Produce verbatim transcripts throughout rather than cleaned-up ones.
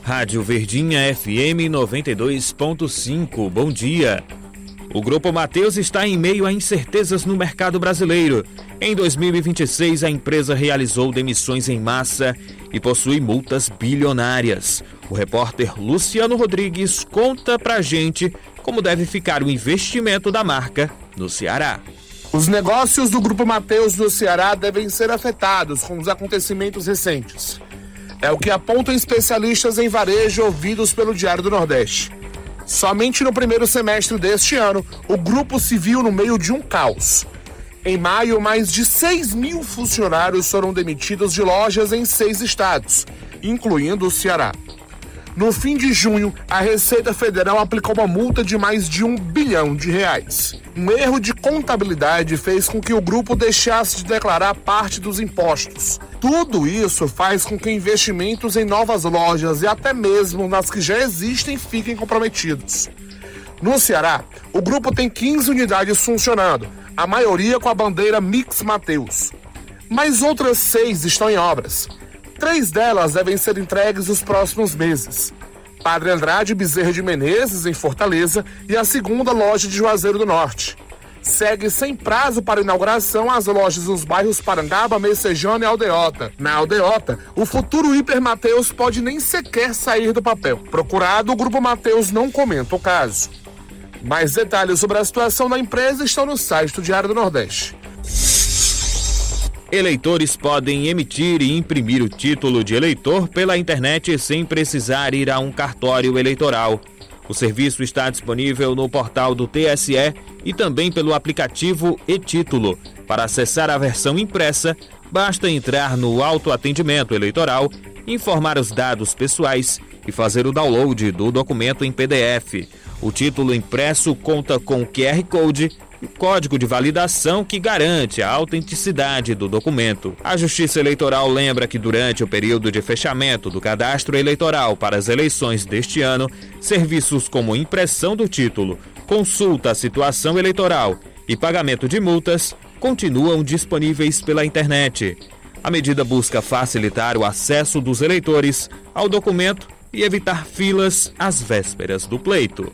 Rádio Verdinha F M noventa e dois ponto cinco. Bom dia. O Grupo Mateus está em meio a incertezas no mercado brasileiro. Em dois mil e vinte e seis, a empresa realizou demissões em massa e possui multas bilionárias. O repórter Luciano Rodrigues conta pra gente como deve ficar o investimento da marca no Ceará. Os negócios do Grupo Mateus no Ceará devem ser afetados com os acontecimentos recentes. É o que apontam especialistas em varejo ouvidos pelo Diário do Nordeste. Somente no primeiro semestre deste ano, o grupo se viu no meio de um caos. Em maio, mais de seis mil funcionários foram demitidos de lojas em seis estados, incluindo o Ceará. No fim de junho, a Receita Federal aplicou uma multa de mais de um bilhão de reais. Um erro de contabilidade fez com que o grupo deixasse de declarar parte dos impostos. Tudo isso faz com que investimentos em novas lojas e até mesmo nas que já existem fiquem comprometidos. No Ceará, o grupo tem quinze unidades funcionando, a maioria com a bandeira Mix Mateus. Mas outras seis estão em obras. Três delas devem ser entregues nos próximos meses. Padre Andrade Bezerra de Menezes, em Fortaleza, e a segunda loja de Juazeiro do Norte. Segue sem prazo para inauguração as lojas nos bairros Parangaba, Messejana e Aldeota. Na Aldeota, o futuro Hiper Mateus pode nem sequer sair do papel. Procurado, o Grupo Mateus não comenta o caso. Mais detalhes sobre a situação da empresa estão no site do Diário do Nordeste. Eleitores podem emitir e imprimir o título de eleitor pela internet sem precisar ir a um cartório eleitoral. O serviço está disponível no portal do T S E e também pelo aplicativo e-Título. Para acessar a versão impressa, basta entrar no autoatendimento eleitoral, informar os dados pessoais e fazer o download do documento em P D F. O título impresso conta com Q R Code e código de validação que garante a autenticidade do documento. A Justiça Eleitoral lembra que durante o período de fechamento do cadastro eleitoral para as eleições deste ano, serviços como impressão do título, consulta à situação eleitoral e pagamento de multas continuam disponíveis pela internet. A medida busca facilitar o acesso dos eleitores ao documento e evitar filas às vésperas do pleito.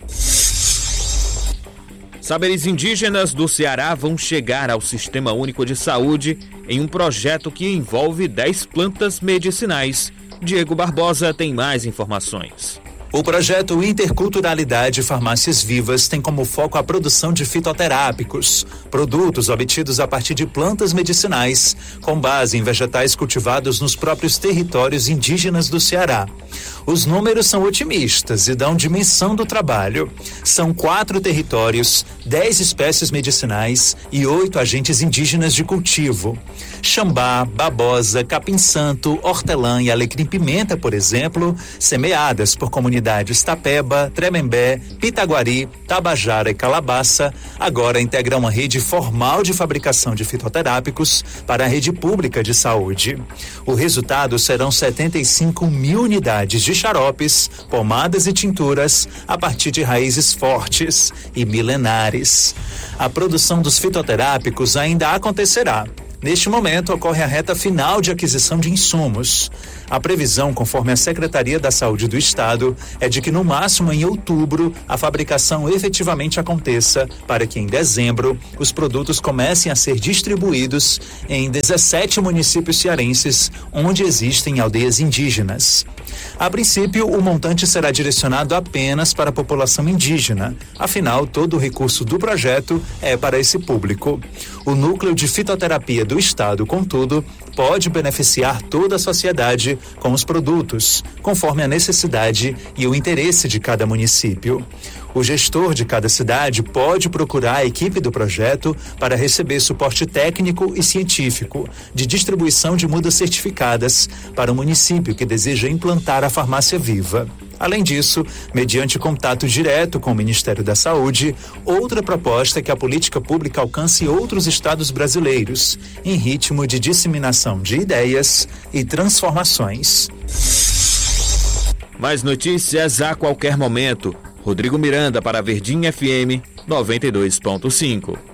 Saberes indígenas do Ceará vão chegar ao Sistema Único de Saúde em um projeto que envolve dez plantas medicinais. Diego Barbosa tem mais informações. O projeto Interculturalidade Farmácias Vivas tem como foco a produção de fitoterápicos, produtos obtidos a partir de plantas medicinais, com base em vegetais cultivados nos próprios territórios indígenas do Ceará. Os números são otimistas e dão dimensão do trabalho. São quatro territórios, dez espécies medicinais e oito agentes indígenas de cultivo. Xambá, babosa, capim-santo, hortelã e alecrim-pimenta, por exemplo, semeadas por comunidades Tapeba, Tremembé, Pitaguari, Tabajara e Calabaça, agora integram uma rede formal de fabricação de fitoterápicos para a rede pública de saúde. O resultado serão setenta e cinco mil unidades de xaropes, pomadas e tinturas a partir de raízes fortes e milenares. A produção dos fitoterápicos ainda acontecerá. Neste momento, ocorre a reta final de aquisição de insumos. A previsão, conforme a Secretaria da Saúde do Estado, é de que no máximo em outubro a fabricação efetivamente aconteça, para que em dezembro os produtos comecem a ser distribuídos em dezessete municípios cearenses, onde existem aldeias indígenas. A princípio, o montante será direcionado apenas para a população indígena. Afinal, todo o recurso do projeto é para esse público. O núcleo de fitoterapia do Estado, contudo, pode beneficiar toda a sociedade com os produtos, conforme a necessidade e o interesse de cada município. O gestor de cada cidade pode procurar a equipe do projeto para receber suporte técnico e científico de distribuição de mudas certificadas para o município que deseja implantar a farmácia viva. Além disso, mediante contato direto com o Ministério da Saúde, outra proposta é que a política pública alcance outros estados brasileiros, em ritmo de disseminação de ideias e transformações. Mais notícias a qualquer momento. Rodrigo Miranda para Verdinha F M noventa e dois ponto cinco.